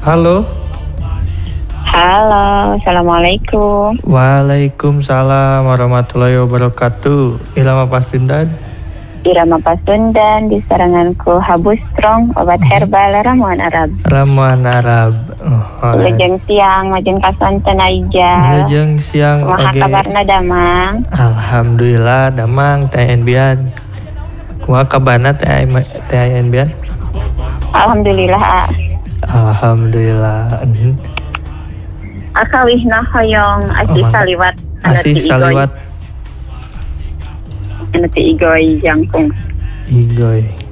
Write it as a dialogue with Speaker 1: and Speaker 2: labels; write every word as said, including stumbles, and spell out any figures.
Speaker 1: Halo.
Speaker 2: Halo, assalamualaikum.
Speaker 1: Waalaikumsalam warahmatullahi wabarakatuh. Irama Pasundan.
Speaker 2: Irama Pasundan di saranganku Habu Strong obat herbal ramuan Arab.
Speaker 1: Ramuan Arab. Oh,
Speaker 2: Lejeng siang majeng kasonten aja.
Speaker 1: Lejeng siang.
Speaker 2: Kumaha
Speaker 1: oge.
Speaker 2: kabarna damang?
Speaker 1: Alhamdulillah damang teh Enbian. Kumaha kabarna teh teh Enbian?
Speaker 2: Alhamdulillah. A.
Speaker 1: Alhamdulillah.
Speaker 2: Akawihna hoyong asih
Speaker 1: Oh,
Speaker 2: saliwat.
Speaker 1: Asih saliwat.
Speaker 2: Anu ti igoy jangkung.
Speaker 1: Igoy.